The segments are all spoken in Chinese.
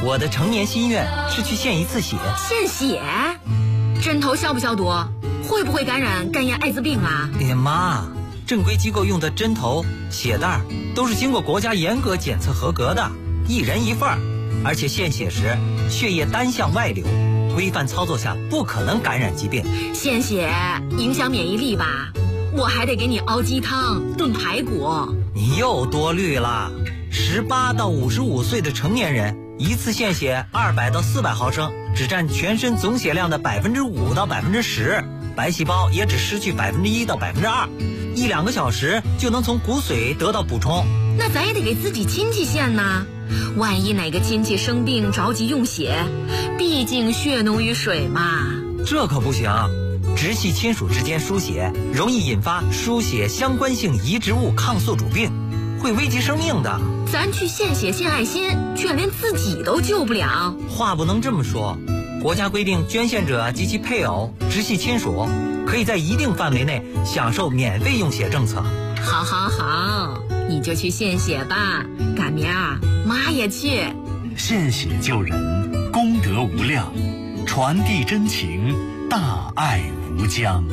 我的成年心愿是去献一次血。 献血？针头消不消毒？会不会感染肝炎、艾滋病啊？ 哎呀妈，正规机构用的针头、血袋都是经过国家严格检测合格的，1人1份，而且献血时血液单向外流，规范操作下不可能感染疾病。 献血影响免疫力吧？我还得给你熬鸡汤、炖排骨。 你又多虑了。18到55岁的成年人，一次献血200到400毫升，只占全身总血量的5%到10%，白细胞也只失去1%到2%，1-2个小时就能从骨髓得到补充。 那咱也得给自己亲戚献呐，万一哪个亲戚生病着急用血，毕竟血浓于水嘛。 这可不行，直系亲属之间输血容易引发输血相关性移植物抗宿主病，会危及生命的。 咱去献血献爱心，却连自己都救不了。 话不能这么说，国家规定捐献者及其配偶、直系亲属可以在一定范围内享受免费用血政策。 好好好，你就去献血吧，赶明儿妈也去。 献血救人，功德无量，传递真情，大爱无疆。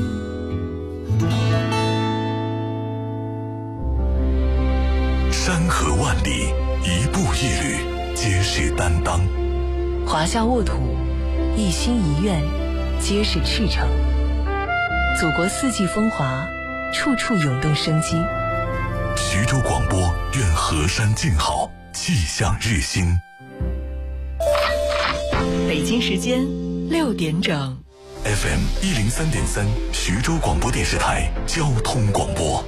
山河万里，一步一履，皆是担当。 华夏沃土，一心一愿，皆是赤诚。祖国四季风华，处处涌动生机。 徐州广播愿河山静好，气象日新。 北京时间6点整。 FM 103.3，徐州广播电视台交通广播。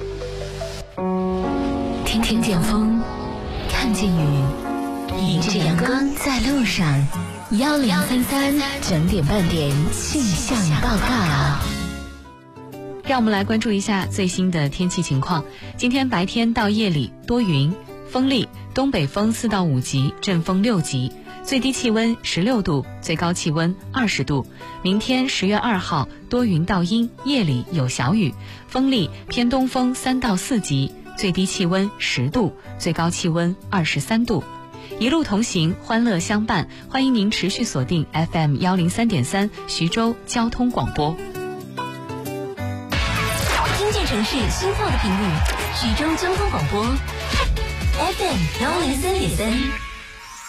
听见风，看见雨，迎着阳光在路上。1033整点半点气象报告。 让我们来关注一下最新的天气情况。今天白天到夜里多云，风力，东北风4到5级，阵风6级，最低气温16度，最高气温20度。明天10月2号多云到阴，夜里有小雨，风力偏东风3到4级，最低气温10度，最高气温23度。一路同行，欢乐相伴，欢迎您持续锁定 FM 103.3徐州交通广播。 听见城市心跳的频率，徐州交通广播 FM 103.3。